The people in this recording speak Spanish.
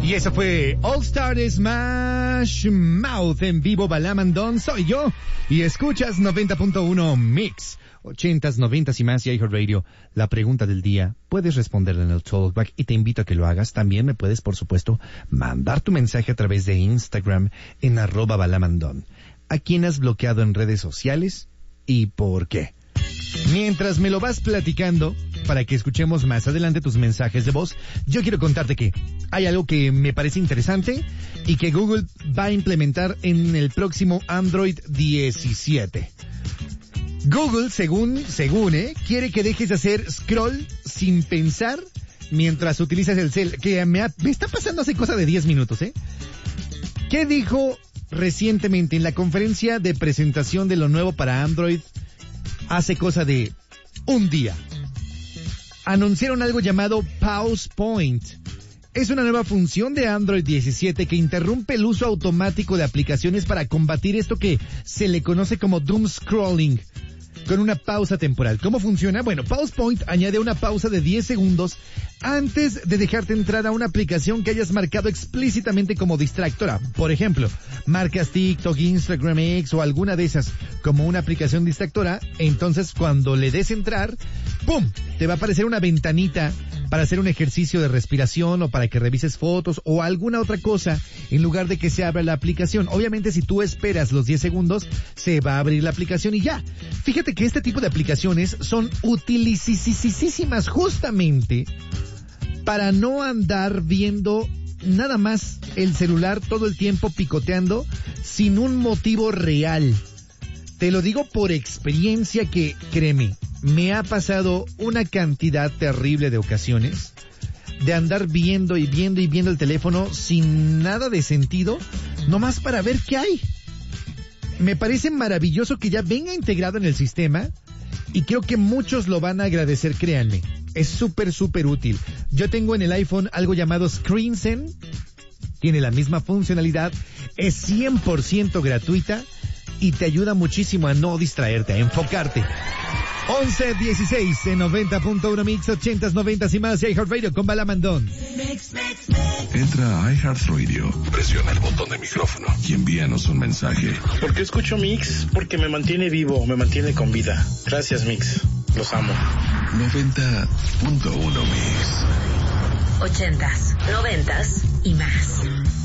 Y eso fue All Star Smash Mouth en vivo. Balamandón soy yo. Y escuchas 90.1 Mix. 80s, 90s y más y iHeartRadio. La pregunta del día, puedes responderla en el Talkback y te invito a que lo hagas. También me puedes, por supuesto, mandar tu mensaje a través de Instagram en @balamandón. ¿A quién has bloqueado en redes sociales y por qué? Mientras me lo vas platicando, para que escuchemos más adelante tus mensajes de voz, yo quiero contarte que hay algo que me parece interesante y que Google va a implementar en el próximo Android 17. Google, según, quiere que dejes de hacer scroll sin pensar mientras utilizas el cel, que me está pasando hace cosa de 10 minutos, ¿Qué dijo recientemente en la conferencia de presentación de lo nuevo para Android hace cosa de un día? Anunciaron algo llamado Pause Point. Es una nueva función de Android 17 que interrumpe el uso automático de aplicaciones para combatir esto que se le conoce como doom scrolling, con una pausa temporal. ¿Cómo funciona? Bueno, Pause Point añade una pausa de 10 segundos antes de dejarte entrar a una aplicación que hayas marcado explícitamente como distractora. Por ejemplo, marcas TikTok, Instagram X o alguna de esas como una aplicación distractora, entonces cuando le des entrar, ¡pum!, te va a aparecer una ventanita para hacer un ejercicio de respiración o para que revises fotos o alguna otra cosa en lugar de que se abra la aplicación. Obviamente si tú esperas los 10 segundos, se va a abrir la aplicación y ya. Fíjate que este tipo de aplicaciones son utilísimas justamente para no andar viendo nada más el celular todo el tiempo picoteando sin un motivo real. Te lo digo por experiencia que, créeme, me ha pasado una cantidad terrible de ocasiones de andar viendo el teléfono sin nada de sentido, nomás para ver qué hay. Me parece maravilloso que ya venga integrado en el sistema y creo que muchos lo van a agradecer, créanme. Es súper útil. Yo tengo en el iPhone algo llamado ScreenSend. Tiene la misma funcionalidad. Es 100% gratuita y te ayuda muchísimo a no distraerte, a enfocarte. 11:16 en 90.1 Mix, 80s, 90s y más. iHeartRadio con Balamandón. Entra a iHeartRadio, presiona el botón de micrófono y envíanos un mensaje. ¿Por qué escucho Mix? Porque me mantiene vivo, me mantiene con vida. Gracias, Mix. Los amo. 90.1 Mix. 80s, 90s y más.